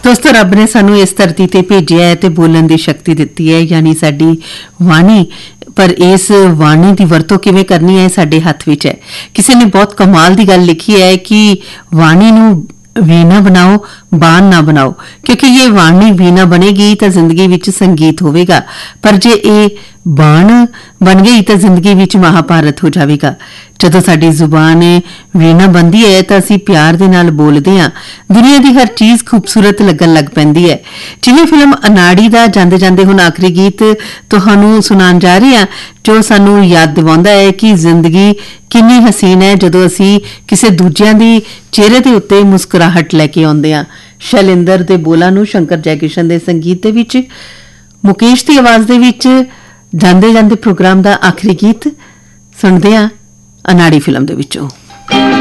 ਦੋਸਤੋ, ਰੱਬ ਨੇ ਸਾਨੂੰ ਇਸ ਧਰਤੀ ਤੇ ਭੇਜਿਆ ਹੈ ਤੇ ਬੋਲਣ ਦੀ ਸ਼ਕਤੀ ਦਿੱਤੀ ਹੈ, ਯਾਨੀ ਸਾਡੀ ਬਾਣੀ। ਪਰ ਇਸ ਬਾਣੀ ਦੀ ਵਰਤੋਂ ਕਿਵੇਂ ਕਰਨੀ ਹੈ, ਸਾਡੇ ਹੱਥ ਵਿੱਚ ਹੈ। ਕਿਸੇ ਨੇ ਬਹੁਤ ਕਮਾਲ ਦੀ ਗੱਲ ਲਿਖੀ ਹੈ ਕਿ ਬਾਣੀ ਨੂੰ ਵੀਣਾ ਬਣਾਓ, ਬਾਣ ਨਾ ਬਣਾਓ, ਕਿਉਂਕਿ ਇਹ ਬਾਣੀ ਵੀਣਾ ਬਣੇਗੀ ਤਾਂ ਜ਼ਿੰਦਗੀ ਵਿੱਚ ਸੰਗੀਤ ਹੋਵੇਗਾ, ਪਰ ਜੇ ਇਹ ਬਾਣ ਬਣ ਗਈ ਤਾਂ ਜ਼ਿੰਦਗੀ ਵਿੱਚ ਮਹਾਭਾਰਤ ਹੋ ਜਾਵੇਗਾ। ਜਦੋਂ ਸਾਡੀ ਜ਼ੁਬਾਨ ਵੀਣਾ ਬਣਦੀ ਹੈ ਤਾਂ ਅਸੀਂ ਪਿਆਰ ਦੇ ਨਾਲ ਬੋਲਦੇ ਹਾਂ, ਦੁਨੀਆ ਦੀ ਹਰ ਚੀਜ਼ ਖੂਬਸੂਰਤ ਲੱਗਣ ਲੱਗ ਪੈਂਦੀ ਹੈ। ਜਿਵੇਂ ਫਿਲਮ ਅਨਾੜੀ ਦਾ ਜਾਂਦੇ ਜਾਂਦੇ ਹੁਣ ਆਖਰੀ ਗੀਤ ਤੁਹਾਨੂੰ ਸੁਣਾਉਣ ਜਾ ਰਹੇ ਹਾਂ, ਜੋ ਸਾਨੂੰ ਯਾਦ ਦਿਵਾਉਂਦਾ ਹੈ ਕਿ ਜ਼ਿੰਦਗੀ ਕਿੰਨੀ ਹਸੀਨ ਹੈ ਜਦੋਂ ਅਸੀਂ ਕਿਸੇ ਦੂਜਿਆਂ ਦੀ ਚਿਹਰੇ ਦੇ ਉੱਤੇ ਮੁਸਕਰਾਹਟ ਲੈ ਕੇ ਆਉਂਦੇ ਹਾਂ। ਸ਼ੈਲਿੰਦਰ ਦੇ ਬੋਲਾਂ ਨੂੰ ਸ਼ੰਕਰ ਜੈਕਿਸ਼ਨ ਦੇ ਸੰਗੀਤ ਦੇ ਵਿੱਚ, ਮੁਕੇਸ਼ ਦੀ ਆਵਾਜ਼ ਦੇ ਵਿੱਚ ਜਾਂਦੇ ਜਾਂਦੇ ਪ੍ਰੋਗਰਾਮ ਦਾ ਆਖਰੀ ਗੀਤ ਸੁਣਦੇ ਹਾਂ ਅਨਾੜੀ ਫਿਲਮ ਦੇ ਵਿੱਚੋਂ।